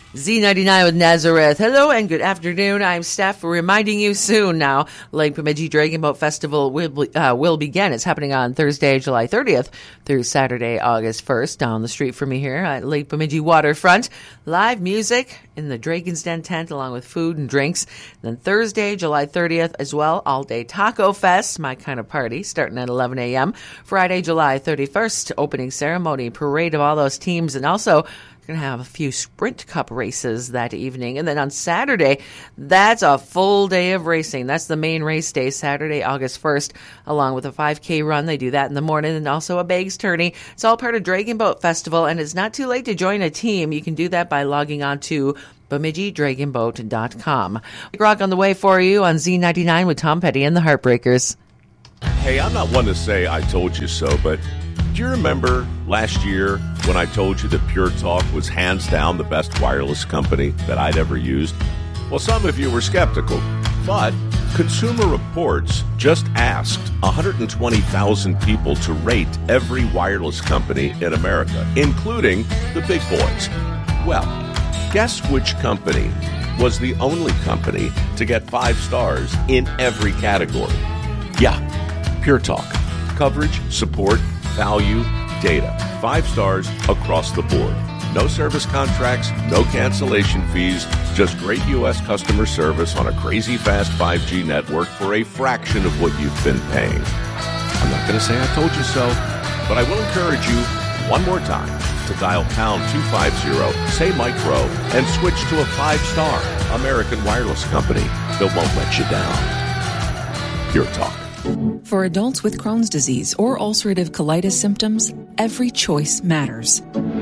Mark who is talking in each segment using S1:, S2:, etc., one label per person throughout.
S1: Z99 with Nazareth. Hello and good afternoon. I'm Steph. Reminding you soon now, Lake Bemidji Dragon Boat Festival will begin. It's happening on Thursday, July 30th through Saturday, August 1st down the street from me here at Lake Bemidji Waterfront. Live music in the Dragon's Den tent along with food and drinks. Then Thursday, July 30th as well, all-day Taco Fest, my kind of party, starting at 11 a.m. Friday, July 31st, opening ceremony, parade of all those teams, and also going to have a few Sprint Cup races that evening. And then on Saturday, that's a full day of racing. That's the main race day, Saturday, August 1st, along with a 5K run. They do that in the morning, and also a bags tourney. It's all part of Dragon Boat Festival, and it's not too late to join a team. You can do that by logging on to BemidjiDragonBoat.com. Rock on the way for you on Z99 with Tom Petty and the Heartbreakers.
S2: Hey, I'm not one to say I told you so, but do you remember last year when I told you that Pure Talk was hands down the best wireless company that I'd ever used? Well, some of you were skeptical, but Consumer Reports just asked 120,000 people to rate every wireless company in America, including the big boys. Well, guess which company was the only company to get 5 stars in every category? Yeah, Pure Talk. Coverage, support, value, data. 5 stars across the board. No service contracts, no cancellation fees, just great U.S. customer service on a crazy fast 5G network for a fraction of what you've been paying. I'm not going to say I told you so, but I will encourage you one more time to dial pound 250, say micro, and switch to a 5-star American wireless company that won't let you down. Pure Talk.
S3: For adults with Crohn's disease or ulcerative colitis symptoms, every choice matters.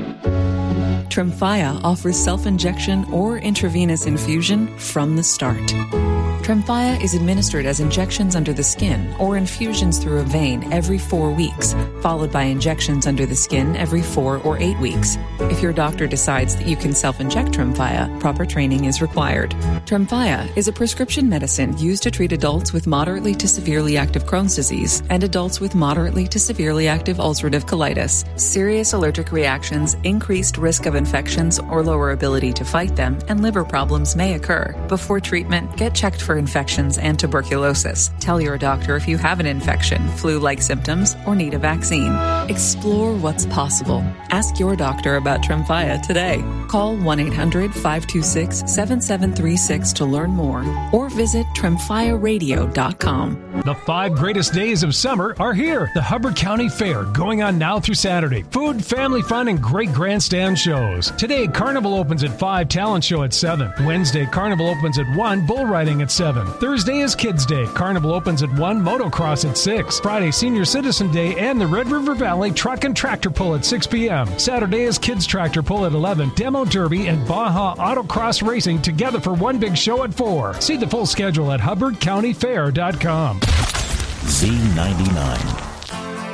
S3: Tremfya offers self-injection or intravenous infusion from the start. Tremfya is administered as injections under the skin or infusions through a vein every 4 weeks, followed by injections under the skin every 4 or 8 weeks. If your doctor decides that you can self-inject Tremfya, proper training is required. Tremfya is a prescription medicine used to treat adults with moderately to severely active Crohn's disease and adults with moderately to severely active ulcerative colitis. Serious allergic reactions, increased risk of infections or lower ability to fight them, and liver problems may occur. Before treatment, get checked for infections and tuberculosis. Tell your doctor if you have an infection, flu-like symptoms, or need a vaccine. Explore what's possible. Ask your doctor about Tremfya today. Call 1-800-526-7736 to learn more, or visit TremfyaRadio.com.
S4: The 5 greatest days of summer are here. The Hubbard County Fair, going on now through Saturday. Food, family fun, and great grandstand shows. Today, Carnival opens at 5, Talent Show at 7. Wednesday, Carnival opens at 1, Bull Riding at 7. Thursday is Kids Day. Carnival opens at 1, Motocross at 6. Friday, Senior Citizen Day and the Red River Valley Truck and Tractor Pull at 6 p.m. Saturday is Kids Tractor Pull at 11. Demo Derby and Baja Autocross Racing together for one big show at 4. See the full schedule at HubbardCountyFair.com.
S5: Z99.